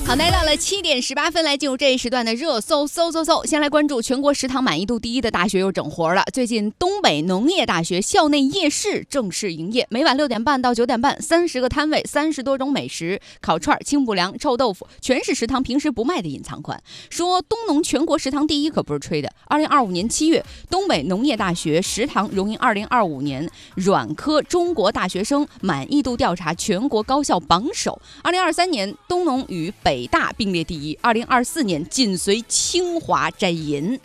好，来到了7点18分，来进入这一时段的热搜。先来关注全国食堂满意度第一的大学又整活了。最近东北农业大学校内夜市正式营业，每晚6点半到9点半，30个摊位，30多种美食，烤串、清补凉、臭豆腐，全是食堂平时不卖的隐藏款。说东农全国食堂第一可不是吹的。2025年7月，东北农业大学食堂荣膺2025年软科中国大学生满意度调查全国高校榜首。2023年，东农与北大并列第一，2024年紧随清华摘银。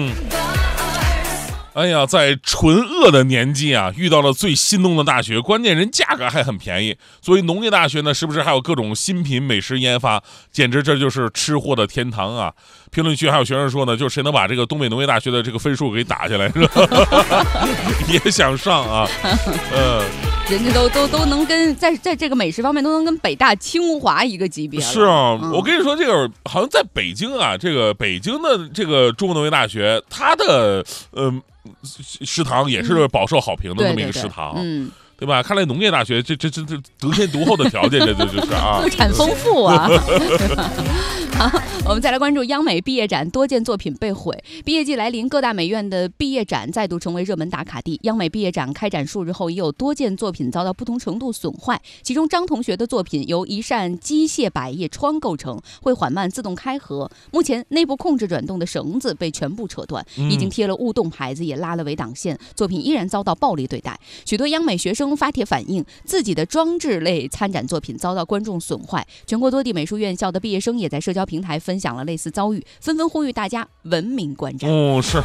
哎呀，在纯饿的年纪啊，遇到了最心动的大学，关键人价格还很便宜。所以农业大学呢，时不时还有各种新品美食研发，简直这就是吃货的天堂啊！评论区还有学生说呢，就谁能把这个东北农业大学的这个分数给打下来，是吧？也想上啊， 人家都能跟在这个美食方面都能跟北大清华一个级别了。 是啊，我跟你说，这个好像在北京啊，这个北京的这个中国农业大学，它的食堂也是饱受好评的那么一个食堂，对吧？看来农业大学这得天独厚的条件，这就是啊， 物产丰富啊。好，我们再来关注央美毕业展，多件作品被毁。毕业季来临，各大美院的毕业展再度成为热门打卡地。央美毕业展开展数日后，已有多件作品遭到不同程度损坏。其中张同学的作品由一扇机械百叶窗构成，会缓慢自动开合。目前内部控制转动的绳子被全部扯断，已经贴了勿动牌子，也拉了围挡线，作品依然遭到暴力对待。许多央美学生发帖反映，自己的装置类参展作品遭到观众损坏。全国多地美术院校的毕业生也在社交平台分享了类似遭遇，纷纷呼吁大家文明观展。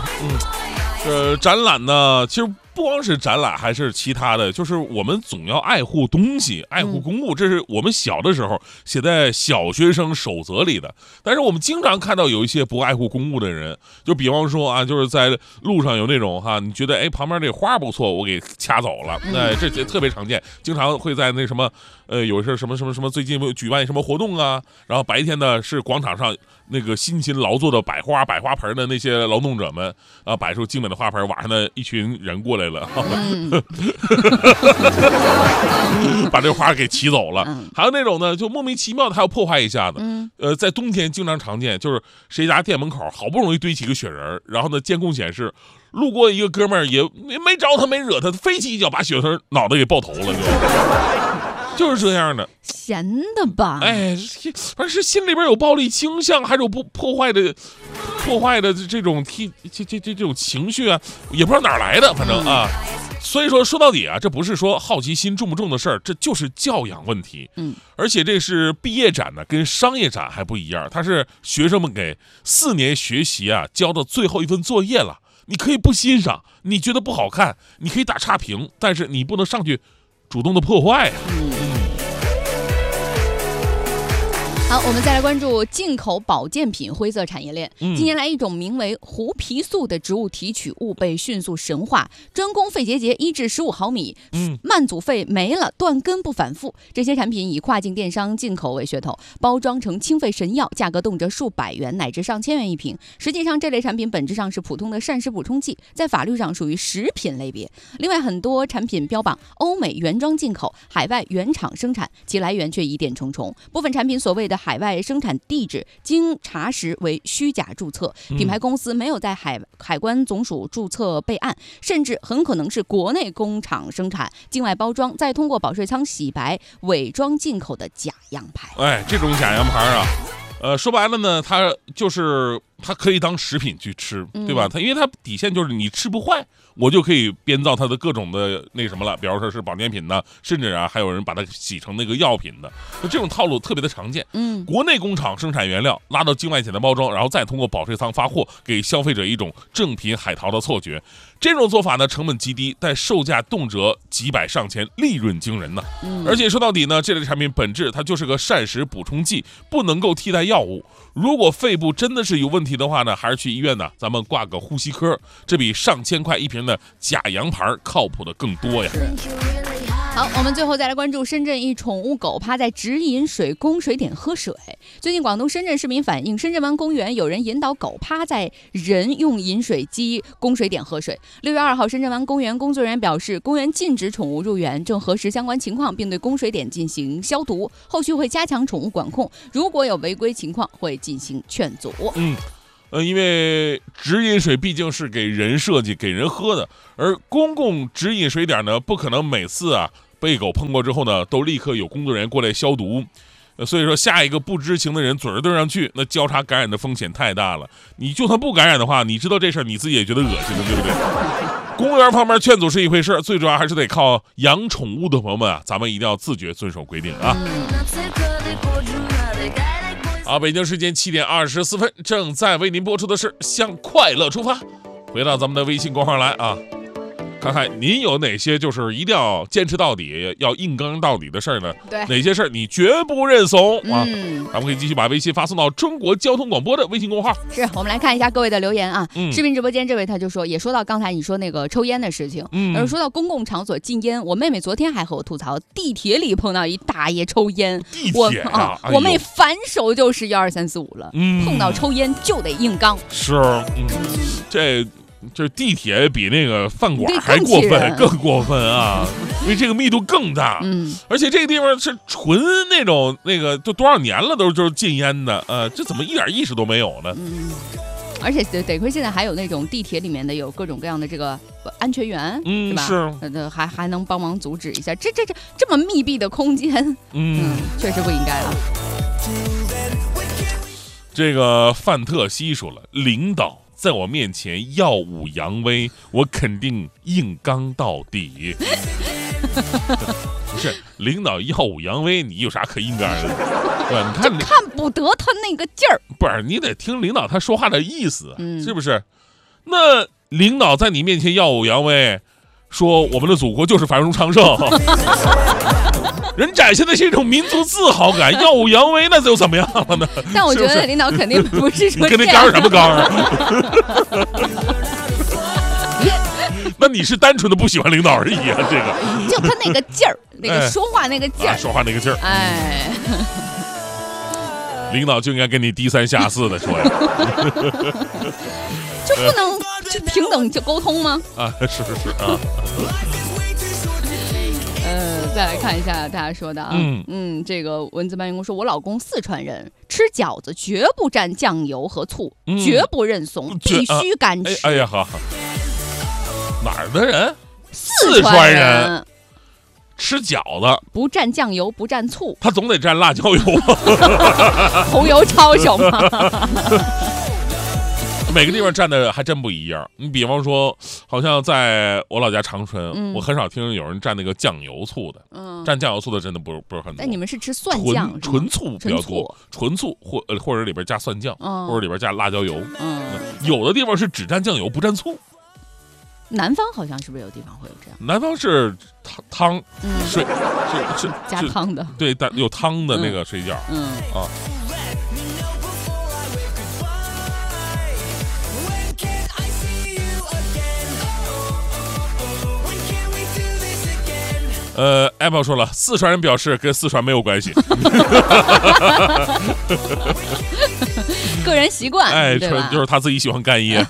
展览呢，其实不光是展览，还是其他的，就是我们总要爱护东西，爱护公物，这是我们小的时候写在小学生守则里的。但是我们经常看到有一些不爱护公物的人，就比方说啊，就是在路上有那种你觉得旁边这花不错，我给掐走了，这特别常见，经常会在那什么有些什么最近举办什么活动啊，然后白天呢是广场上那个辛勤劳作的摆花盆的那些劳动者们啊，摆出精美的花盆，晚上呢一群人过来了，把这花给骑走了。还有那种呢，就莫名其妙的还要破坏一下子。在冬天经常常见，就是谁家店门口好不容易堆起个雪人，然后呢监控显示路过一个哥们儿也没招他没惹他，飞起一脚把雪人脑袋给爆头了，就是这样的。 闲的吧？ 反正是心里边有暴力倾向，还有破坏的这种这种情绪啊，也不知道哪儿来的，反正啊。所以说到底啊，这不是说好奇心重不重的事儿，这就是教养问题。而且这是毕业展呢，跟商业展还不一样，它是学生们给4年学习啊交的最后一份作业了。你可以不欣赏，你觉得不好看，你可以打差评，但是你不能上去主动的破坏啊。 好，我们再来关注进口保健品灰色产业链。近年来，一种名为胡皮素的植物提取物被迅速神化，专攻肺结节，1至15毫米，慢阻肺没了，断根不反复。这些产品以跨境电商进口为噱头，包装成清肺神药，价格动辄数百元乃至上千元一瓶。实际上，这类产品本质上是普通的膳食补充剂，在法律上属于食品类别。另外，很多产品标榜欧美原装进口，海外原厂生产，其来源却疑点重重。部分产品所谓的海外生产地址经查实为虚假注册，品牌公司没有在海关总署注册备案，甚至很可能是国内工厂生产、境外包装，再通过保税仓洗白，伪装进口的假洋牌。 这种假洋牌啊，说白了呢，它可以当食品去吃，对吧？因为它底线就是你吃不坏，我就可以编造它的各种的那什么了，比方说是保健品呢，甚至还有人把它洗成那个药品的，就这种套路特别的常见。国内工厂生产原料，拉到境外简单包装，然后再通过保税仓发货，给消费者一种正品海淘的错觉。这种做法呢，成本极低，但售价动辄几百上千，利润惊人呢。而且说到底呢，这类产品本质它就是个膳食补充剂，不能够替代药物。如果肺部真的是有问题的话呢，还是去医院呢，咱们挂个呼吸科，这比上千块一瓶的假洋牌靠谱的更多呀。 好，我们最后再来关注深圳一宠物狗趴在直饮水供水点喝水。最近广东深圳市民反映，深圳湾公园有人引导狗趴在人用饮水机供水点喝水。6月2号，深圳湾公园工作人员表示，公园禁止宠物入园，正核实相关情况，并对供水点进行消毒，后续会加强宠物管控，如果有违规情况会进行劝阻。 因为直饮水毕竟是给人设计、给人喝的，而公共直饮水点呢，不可能每次被狗碰过之后呢，都立刻有工作人员过来消毒。所以说，下一个不知情的人嘴儿对上去，那交叉感染的风险太大了。你就算不感染的话，你知道这事儿，你自己也觉得恶心的，对不对？公园方面劝阻是一回事，最主要还是得靠养宠物的朋友们咱们一定要自觉遵守规定啊。好，北京时间7点24分，正在为您播出的是向快乐出发。回到咱们的微信公号来看看您有哪些就是一定要坚持到底、要硬刚到底的事儿呢？ 对， 哪些事儿你绝不认怂咱们可以继续把微信发送到中国交通广播的微信公号。 是我们来看一下各位的留言视频直播间这位他就说，也说到刚才你说那个抽烟的事情，而说到公共场所禁烟，我妹妹昨天还和我吐槽，地铁里碰到一大爷抽烟，我妹反手就是1、2、3、4、5了，碰到抽烟就得硬刚。 是，这地铁比那个饭馆还过分，更过分因为这个密度更大，而且这个地方是纯那个都多少年了就是禁烟的，这怎么一点意识都没有呢？ 而且得亏现在还有那种地铁里面的有各种各样的这个安全员，是吧？ 是， 还能帮忙阻止一下。这么密闭的空间，确实不应该这个范特西说了，领导在我面前耀武扬威，我肯定硬刚到底。不是领导耀武扬威，你有啥可硬刚的？你看看不得他那个劲儿， 不是你得听领导他说话的意思，是不是？那领导在你面前耀武扬威，说我们的祖国就是繁荣昌盛，人展现的是一种民族自豪感，耀武扬威，那又怎么样了呢？ 但我觉得领导肯定不是说你跟那刚什么刚那你是单纯的不喜欢领导而已这个就他那个劲儿，那个说话那个劲儿， 说话那个劲儿，领导就应该跟你低3下4的说呀， 就不能就平等就沟通吗？ 是再来看一下大家说的这个文字搬运工说，我老公四川人，吃饺子绝不蘸酱油和醋，绝不认怂，必须干吃。 哎呀好，哪儿的人？ 四川人吃饺子不蘸酱油不蘸醋， 他总得蘸辣椒油红油抄手吗？ 每个地方蘸的还真不一样。你比方说，好像在我老家长春，我很少听有人蘸那个酱油醋的。蘸酱油醋的真的不是很多。 但你们是吃蒜酱， 纯醋比较多，纯醋或者里边加蒜酱，或者里边加辣椒油。有的地方是只蘸酱油不蘸醋。 南方好像是不是有地方会有这样？ 南方是汤水是加汤的， 对，有汤的那个水饺。Apple 说了，四川人表示跟四川没有关系， 个人习惯，对吧？ 就是他自己喜欢干椰。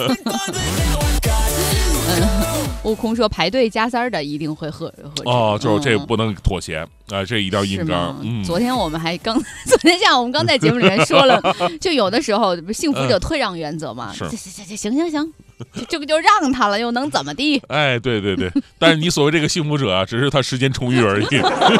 悟空说排队加塞的一定会喝就是这不能妥协这一定要硬刚。 昨天我们还昨天下午我们刚在节目里面说了，就有的时候幸福者退让原则嘛，行，这个就让他了，又能怎么地？ 对，但是你所谓这个幸福者只是他时间充裕而已。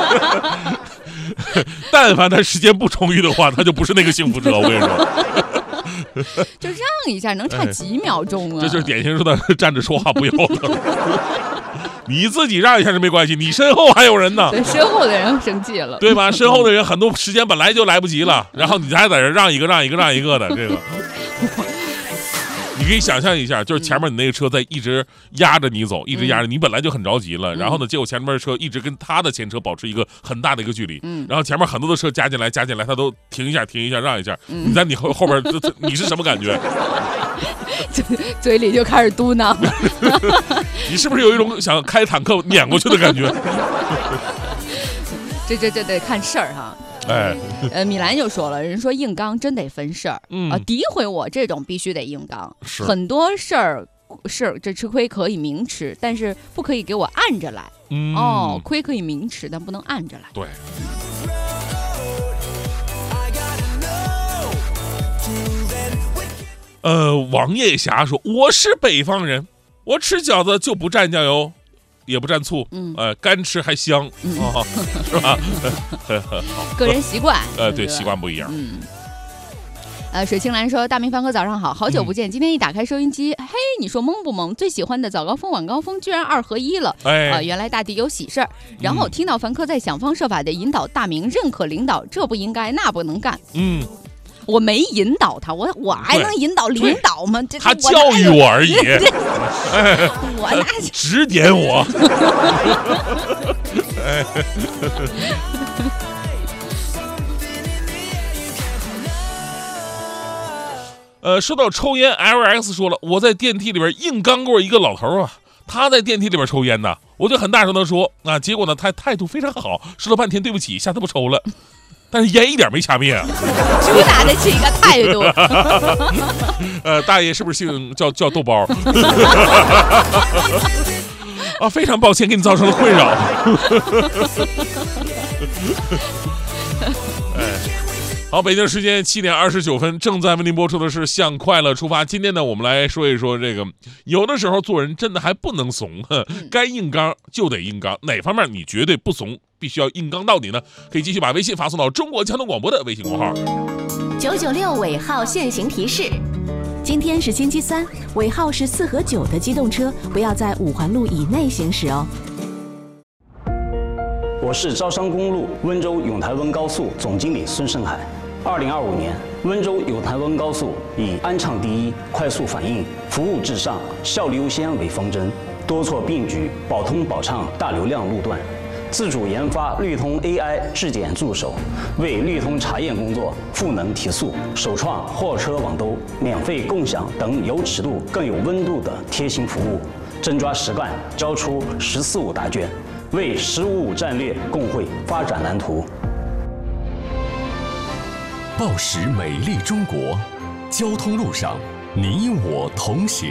但凡他时间不充裕的话，他就不是那个幸福者。我跟你说。 就让一下，能差几秒钟这就是典型的站着说话不腰疼。你自己让一下是没关系，你身后还有人呢。 对，身后的人生气了， 对吧？身后的人很多时间本来就来不及了，然后你还在这让一个的这个。你可以想象一下，就是前面你那个车在一直压着你走，一直压着你，本来就很着急了，然后呢，结果前面的车一直跟他的前车保持一个很大的一个距离，然后前面很多的车加进来，他都停一下，让一下，你在你后边，你是什么感觉？ 嘴里就开始嘟囔。 你是不是有一种想开坦克碾过去的感觉？ 这得看事儿哈。米兰就说了，人说硬刚真得分事儿，诋毁我这种必须得硬刚。很多事儿这吃亏可以明吃，但是不可以给我按着来。亏可以明吃，但不能按着来。 对。王叶霞说：“我是北方人，我吃饺子就不蘸酱油。”也不蘸醋，干吃还香，是吧？ 个人习惯， 对，习惯不一样。 水清兰说：“大明凡哥早上好，好久不见。今天一打开收音机，嘿，你说懵不懵？最喜欢的早高峰、晚高峰居然2合1了。原来大地有喜事儿。然后听到凡哥在想方设法的引导大明认可领导，这不应该，那不能干。我没引导他，我还能引导领导吗？ 他教育我而已， 我那指点我。说到抽烟 ，LX 说了，我在电梯里边硬刚过一个老头啊，他在电梯里边抽烟呢，我就很大声的说啊，结果呢，他态度非常好，说了半天对不起，下次不抽了。但是烟一点没掐灭啊！ 主打的是一个态度。 大爷是不是姓叫豆包？啊，非常抱歉给你造成了困扰。好，北京时间7点29分，正在为您播出的是《向快乐出发》。今天呢，我们来说一说这个，有的时候做人真的还不能怂，该硬刚就得硬刚。哪方面你绝对不怂，必须要硬刚到底呢？可以继续把微信发送到中国交通广播的微信公号。 996尾号限行提示：今天是星期3，尾号是4和9的机动车不要在5环路以内行驶哦。 我是招商公路温州永台温高速总经理孙胜海。2025年，温州永台温高速以安畅第一、快速反应、服务至上、效率优先为方针，多措并举，保通保畅大流量路段，自主研发绿通 AI 质检助手，为绿通查验工作赋能提速，首创货车网兜、免费共享等有尺度更有温度的贴心服务，真抓实干，交出“14.5”答卷，为“15.5”战略共绘发展蓝图。 报时美丽中国，交通路上你我同行。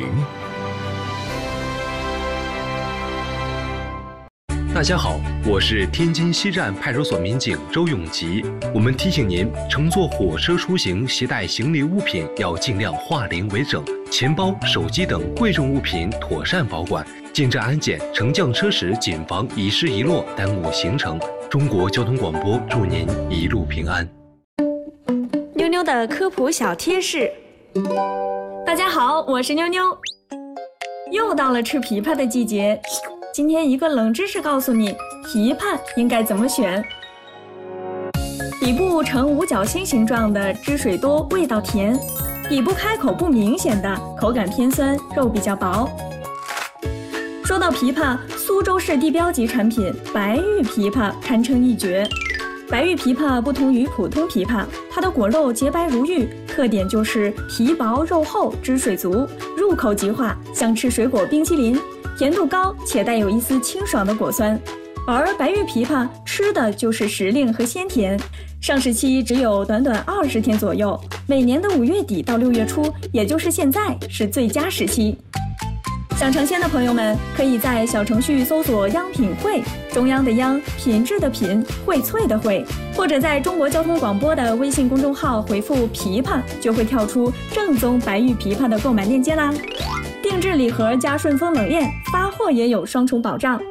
大家好，我是天津西站派出所民警周永吉。我们提醒您，乘坐火车出行携带行李物品要尽量化零为整，钱包、手机等贵重物品妥善保管。进站安检、乘降车时谨防遗失遗落，耽误行程。中国交通广播祝您一路平安。 妞妞的科普小贴士。大家好，我是妞妞。又到了吃枇杷的季节，今天一个冷知识告诉你，枇杷应该怎么选。底部呈五角星形状的，汁水多，味道甜；底部开口不明显的，口感偏酸，肉比较薄。说到枇杷，苏州市地标级产品白玉枇杷堪称一绝。白玉枇杷不同于普通枇杷，它的果肉洁白如玉，特点就是皮薄肉厚，汁水足，入口即化，像吃水果冰淇淋，甜度高且带有一丝清爽的果酸。而白玉枇杷吃的就是时令和鲜甜，上市期只有短短20天左右，每年的5月底到6月初，也就是现在是最佳时期。想尝鲜的朋友们，可以在小程序搜索央品汇，中央的央，品质的品，荟萃的荟，或者在中国交通广播的微信公众号回复枇杷，就会跳出正宗白玉枇杷的购买链接啦。定制礼盒加顺丰冷链，发货也有双重保障。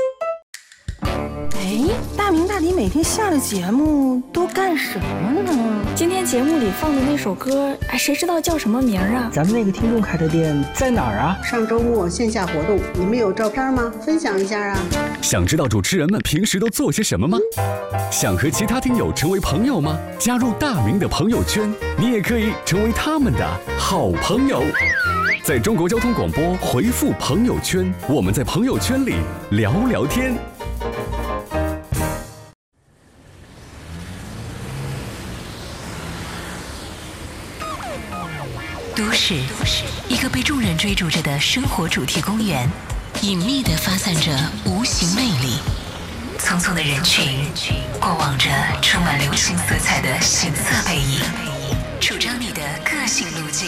大明大迪每天下了节目都干什么呢？ 今天节目里放的那首歌，谁知道叫什么名啊？ 咱们那个听众开的店在哪儿啊？ 上周末线下活动，你们有照片吗？分享一下啊！ 想知道主持人们平时都做些什么吗？想和其他听友成为朋友吗？加入大明的朋友圈，你也可以成为他们的好朋友。在中国交通广播回复朋友圈，我们在朋友圈里聊聊天。 都市，一个被众人追逐着的生活主题公园， 隐秘地发散着无形魅力。匆匆的人群，过往着充满流行色彩的行色背影，主张你的个性路径。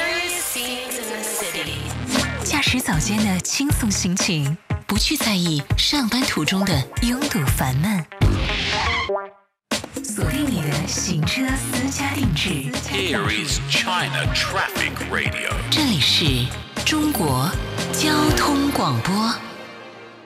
驾驶早间的轻松心情，不去在意上班途中的拥堵烦闷。锁定你的行车私家定制。 Here is China Traffic Radio。 这里是中国交通广播。